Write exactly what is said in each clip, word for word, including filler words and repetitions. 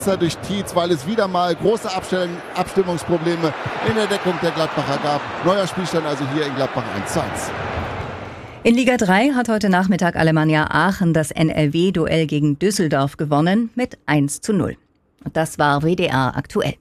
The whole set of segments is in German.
durch Tietz, weil es wieder mal große Abstell- Abstimmungsprobleme in der Deckung der Gladbacher gab. Neuer Spielstand also hier in Gladbach eins zu eins. In Liga drei hat heute Nachmittag Alemannia Aachen das N R W-Duell gegen Düsseldorf gewonnen mit eins zu null. Und das war W D R aktuell.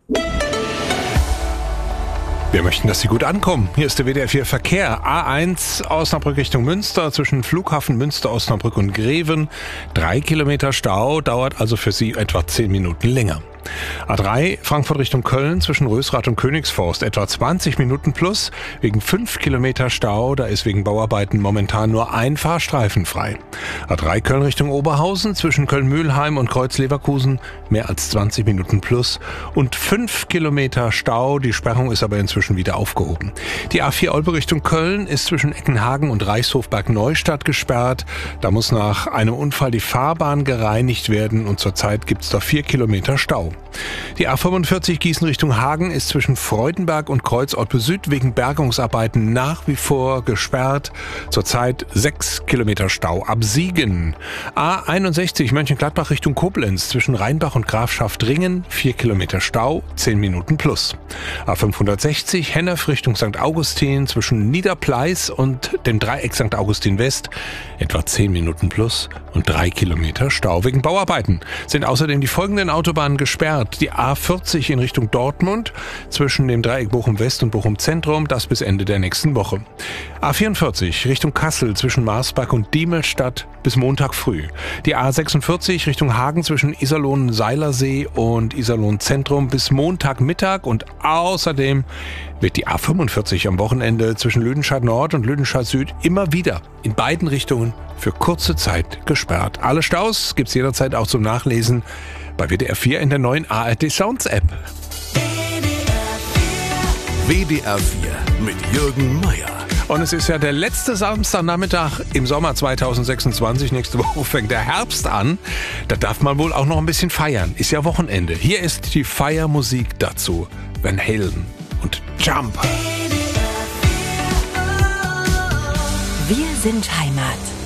Wir möchten, dass Sie gut ankommen. Hier ist der W D R vier Verkehr. A eins Osnabrück Richtung Münster zwischen Flughafen Münster, Osnabrück und Greven. Drei Kilometer Stau, dauert also für Sie etwa zehn Minuten länger. A drei Frankfurt Richtung Köln zwischen Rösrath und Königsforst etwa zwanzig Minuten plus wegen fünf Kilometer Stau. Da ist wegen Bauarbeiten momentan nur ein Fahrstreifen frei. A drei Köln Richtung Oberhausen zwischen Köln-Mühlheim und Kreuz-Leverkusen mehr als zwanzig Minuten plus und fünf Kilometer Stau. Die Sperrung ist aber inzwischen wieder aufgehoben. Die A vier Olpe Richtung Köln ist zwischen Eckenhagen und Reichshofberg-Neustadt gesperrt. Da muss nach einem Unfall die Fahrbahn gereinigt werden und zurzeit gibt es da vier Kilometer Stau. Die A fünfundvierzig Gießen Richtung Hagen ist zwischen Freudenberg und Kreuz-Olpe Süd wegen Bergungsarbeiten nach wie vor gesperrt. Zurzeit sechs Kilometer Stau. Ab Siegen. A einundsechzig Mönchengladbach Richtung Koblenz zwischen Rheinbach und Grafschaft-Ringen vier Kilometer Stau, zehn Minuten plus. A fünfhundertsechzig Hennef Richtung Sankt Augustin zwischen Niederpleis und dem Dreieck Sankt Augustin West etwa zehn Minuten plus und drei Kilometer Stau. Wegen Bauarbeiten sind außerdem die folgenden Autobahnen gesperrt. Die A vierzig in Richtung Dortmund zwischen dem Dreieck Bochum West und Bochum Zentrum, das bis Ende der nächsten Woche. A vierundvierzig Richtung Kassel zwischen Marsberg und Diemelstadt bis Montag früh. Die A sechsundvierzig Richtung Hagen zwischen Iserlohn-Seilersee und Iserlohn Zentrum bis Montagmittag und außerdem wird die A fünfundvierzig am Wochenende zwischen Lüdenscheid Nord und Lüdenscheid Süd immer wieder in beiden Richtungen für kurze Zeit gesperrt. Alle Staus gibt's jederzeit auch zum Nachlesen bei W D R vier in der neuen A R D Sounds App. W D R vier mit Jürgen Meier. Und es ist ja der letzte Samstagnachmittag im Sommer zweitausendsechsundzwanzig. Nächste Woche fängt der Herbst an. Da darf man wohl auch noch ein bisschen feiern. Ist ja Wochenende. Hier ist die Feiermusik dazu. Van Halen und Jump. Wir sind Heimat.